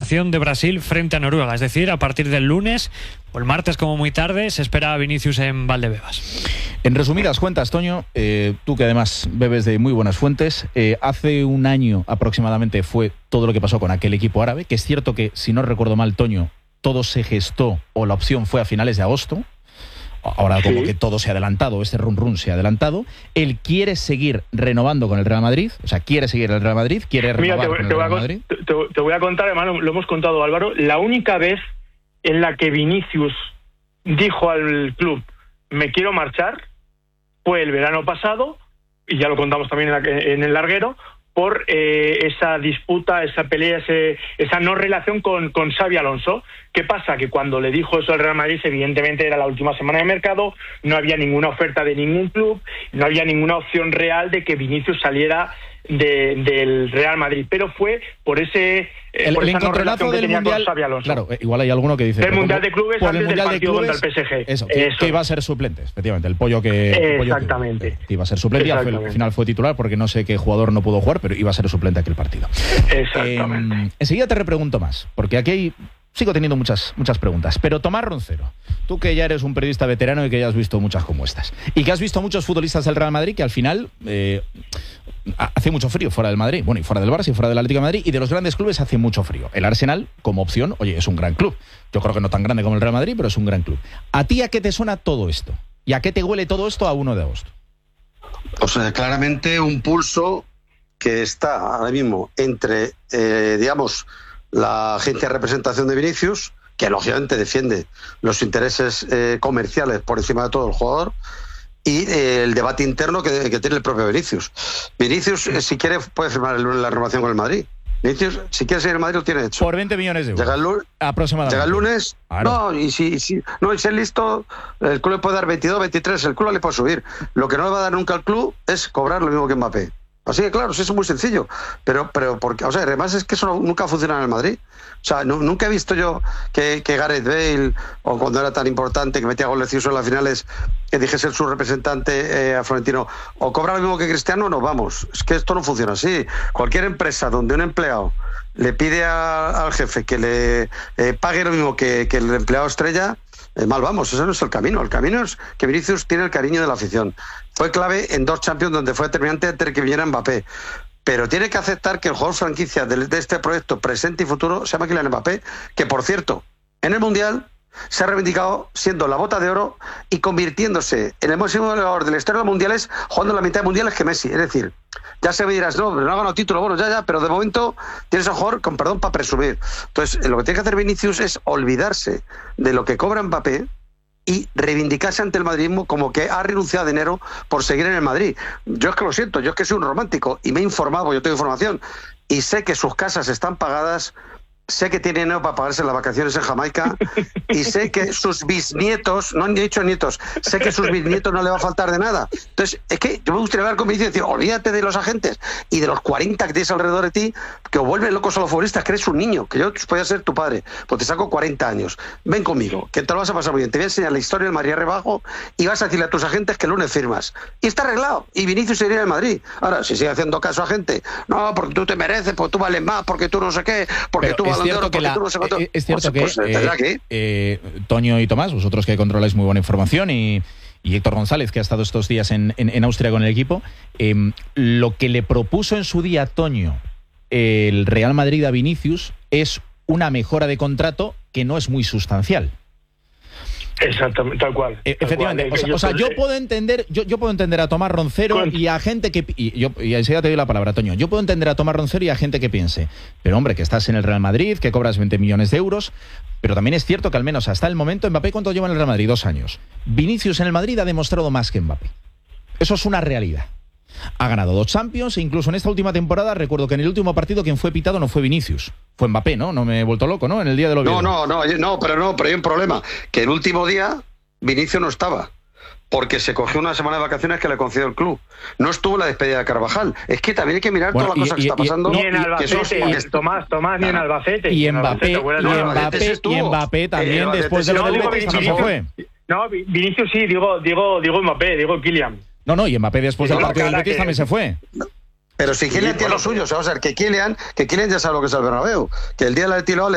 concentración de Brasil frente a Noruega. Es decir, a partir del lunes o el martes como muy tarde se espera a Vinicius en Valdebebas. En resumidas cuentas, Toño, tú que además bebes de muy buenas fuentes, hace un año aproximadamente fue todo lo que pasó con aquel equipo árabe, que es cierto que, si no recuerdo mal, Toño, todo se gestó o la opción fue a finales de agosto. Ahora como que todo se ha adelantado, este run se ha adelantado. Él quiere seguir renovando con el Real Madrid, o sea, quiere seguir el Real Madrid, quiere renovar con el Real Madrid. Te voy a contar, además lo hemos contado, Álvaro, la única vez en la que Vinicius dijo al club, me quiero marchar, fue el verano pasado, y ya lo contamos también en el larguero, por esa disputa, esa pelea, esa no relación con Xabi Alonso. ¿Qué pasa? Que cuando le dijo eso al Real Madrid, evidentemente era la última semana de mercado, no había ninguna oferta de ningún club, no había ninguna opción real de que Vinicius saliera del Real Madrid, pero fue por ese por esa no relación que tenía mundial, con Xabi Alonso. Claro, igual hay alguno que dice el Mundial de Clubes antes del partido contra el PSG. Eso, que iba a ser suplente, efectivamente, el pollo que iba a ser suplente y al final fue titular porque no sé qué jugador no pudo jugar, pero iba a ser suplente aquel partido. Exactamente. Enseguida te repregunto más, porque aquí sigo teniendo muchas preguntas. Pero Tomás Roncero, tú que ya eres un periodista veterano y que ya has visto muchas como estas, y que has visto muchos futbolistas del Real Madrid que al final hace mucho frío fuera del Madrid, bueno, y fuera del Barça y fuera del Atlético de Madrid, y de los grandes clubes hace mucho frío. El Arsenal, como opción, oye, es un gran club. Yo creo que no tan grande como el Real Madrid, pero es un gran club. ¿A ti a qué te suena todo esto? ¿Y a qué te huele todo esto a 1 de agosto? O sea, claramente un pulso que está ahora mismo entre, digamos, la agencia de representación de Vinicius, que lógicamente defiende los intereses comerciales por encima de todo el jugador, y el debate interno que tiene el propio Vinicius. Vinicius, si quiere, puede firmar la renovación con el Madrid. Vinicius, si quiere seguir en el Madrid, lo tiene hecho. Por 20 millones de euros. Aproximadamente. Llega el lunes. Claro. No, y si es listo, el club le puede dar 22, 23, el club le puede subir. Lo que no le va a dar nunca al club es cobrar lo mismo que Mbappé. Así que claro, eso es muy sencillo. Pero porque, o sea, además es que eso nunca funciona en el Madrid. O sea, nunca he visto yo que Gareth Bale, o cuando era tan importante que metía golecillos en las finales, que dijese su representante a Florentino, o cobra lo mismo que Cristiano, no, vamos. Es que esto no funciona así. Cualquier empresa donde un empleado le pide al jefe que le pague lo mismo que el empleado estrella, mal vamos, ese no es el camino. El camino es que Vinicius tiene el cariño de la afición. Fue clave en 2 Champions donde fue determinante antes de que viniera Mbappé. Pero tiene que aceptar que el jugador franquicia de este proyecto presente y futuro se llama Kylian Mbappé, que por cierto, en el Mundial se ha reivindicado siendo la bota de oro y convirtiéndose en el máximo goleador de la historia de los mundiales, jugando la mitad de mundiales que Messi. Es decir, ya se me dirás, no ha ganado título, bueno, ya, pero de momento tienes a jugador con perdón para presumir. Entonces, lo que tiene que hacer Vinicius es olvidarse de lo que cobra Mbappé y reivindicarse ante el madridismo como que ha renunciado a dinero por seguir en el Madrid. Yo es que lo siento, yo es que soy un romántico y me he informado, yo tengo información y sé que sus casas están pagadas, sé que tiene dinero para pagarse las vacaciones en Jamaica y sé que sus bisnietos, no han dicho nietos, sé que sus bisnietos no le va a faltar de nada. Entonces, es que yo me gustaría hablar con Vinicius y decir, olvídate de los agentes y de los 40 que tienes alrededor de ti, que os vuelven locos a los futbolistas, que eres un niño, que yo podía ser tu padre, pues te saco 40 años. Ven conmigo, que te lo vas a pasar muy bien. Te voy a enseñar la historia del Madrid rebajo y vas a decirle a tus agentes que el lunes firmas. Y está arreglado. Y Vinicius se iría al Madrid. Ahora, si sigue haciendo caso a gente, no, porque tú te mereces, porque tú vales más, porque tú no sé qué, porque tú es cierto que Toño y Tomás, vosotros que controláis muy buena información, y Héctor González, que ha estado estos días en Austria con el equipo, lo que le propuso en su día Toño el Real Madrid a Vinicius es una mejora de contrato que no es muy sustancial. Exactamente, tal cual. Efectivamente, o sea, yo puedo entender a Tomás Roncero y a gente que... Y enseguida te doy la palabra, Toño. Yo puedo entender a Tomás Roncero y a gente que piense, pero hombre, que estás en el Real Madrid, que cobras 20 millones de euros, pero también es cierto que al menos hasta el momento, Mbappé, ¿cuánto lleva en el Real Madrid? 2 años. Vinicius en el Madrid ha demostrado más que Mbappé. Eso es una realidad. Ha ganado 2 Champions e incluso en esta última temporada recuerdo que en el último partido quien fue pitado no fue Vinicius, fue Mbappé, ¿no? No me he vuelto loco, ¿no? En el día del Oviedo. Pero hay un problema, que el último día Vinicius no estaba, porque se cogió una semana de vacaciones que le concedió el club. No estuvo en la despedida de Carvajal. Es que también hay que mirar todas las cosas que está pasando. Ni en Albacete, Tomás, ni en Albacete. Y Mbappé también, después de lo del Betis, también se fue. No, Vinicius sí, digo Mbappé, digo Kylian. No, y Mbappé después del partido del Betis también se fue. Pero si Kylian tiene lo suyo, o sea, que Kylian ya sabe lo que es el Bernabéu, que el día del Atleti